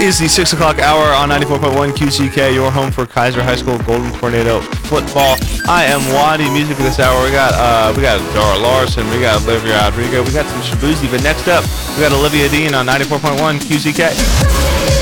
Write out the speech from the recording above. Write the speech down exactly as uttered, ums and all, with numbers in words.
is the six o'clock hour on ninety-four point one Q C K, your home for Kaiser High School Golden Tornado football. I am Wadi. Music for this hour. We got uh, we got Dara Larson, we got Olivia Rodrigo, we got some Shabuzi. But next up, we got Olivia Dean on ninety-four point one Q C K.